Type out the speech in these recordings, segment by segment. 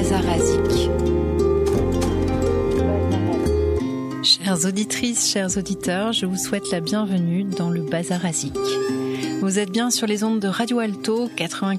Bazarazik. Chères auditrices, chers auditeurs, je vous souhaite la bienvenue dans le Bazarazik. Vous êtes bien sur les ondes de Radio Alto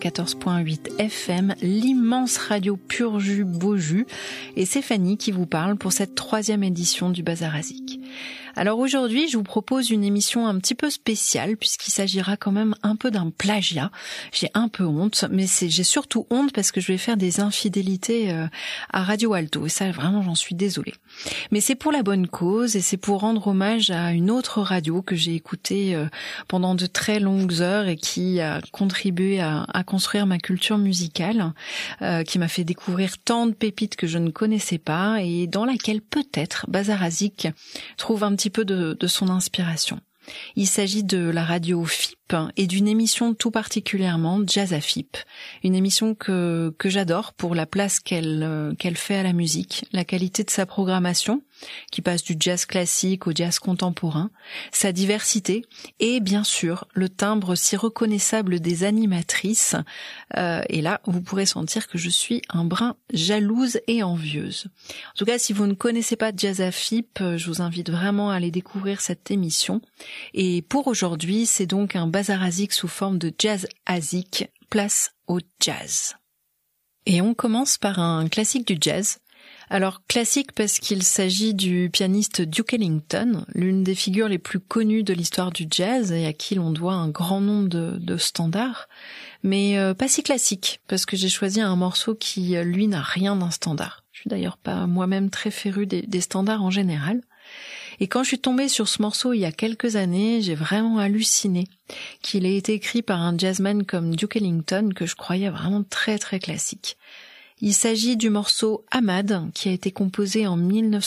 94.8 FM, l'immense radio pur jus, beau jus, et c'est Fanny qui vous parle pour cette 3e édition du Bazarazik. Alors aujourd'hui, je vous propose une émission un petit peu spéciale puisqu'il s'agira quand même un peu d'un plagiat. J'ai un peu honte, mais j'ai surtout honte parce que je vais faire des infidélités à Radio Alto et ça vraiment j'en suis désolée. Mais c'est pour la bonne cause et c'est pour rendre hommage à une autre radio que j'ai écoutée pendant de très longues heures et qui a contribué à construire ma culture musicale, qui m'a fait découvrir tant de pépites que je ne connaissais pas et dans laquelle peut-être Bazarazik trouve un petit peu de son inspiration. Il s'agit de la radio FIP et d'une émission tout particulièrement Jazz à FIP, une émission que j'adore pour la place qu'elle fait à la musique, la qualité de sa programmation qui passe du jazz classique au jazz contemporain, sa diversité et bien sûr le timbre si reconnaissable des animatrices. Et là, vous pourrez sentir que je suis un brin jalouse et envieuse. En tout cas, si vous ne connaissez pas Jazz à FIP, je vous invite vraiment à aller découvrir cette émission. Et pour aujourd'hui, c'est donc un Bazarazik sous forme de jazz-azik, place au jazz. Et on commence par un classique du jazz. Alors classique parce qu'il s'agit du pianiste Duke Ellington, l'une des figures les plus connues de l'histoire du jazz et à qui l'on doit un grand nombre de standards, mais pas si classique parce que j'ai choisi un morceau qui, lui, n'a rien d'un standard. Je suis d'ailleurs pas moi-même très férue des standards en général. Et quand je suis tombée sur ce morceau il y a quelques années, j'ai vraiment halluciné qu'il ait été écrit par un jazzman comme Duke Ellington que je croyais vraiment très très classique. Il s'agit du morceau Ahmad qui a été composé en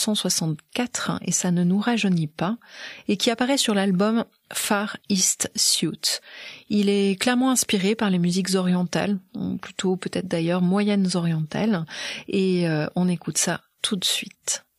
1964 et ça ne nous rajeunit pas et qui apparaît sur l'album Far East Suite. Il est clairement inspiré par les musiques orientales, ou plutôt peut-être d'ailleurs moyennes orientales et on écoute ça tout de suite.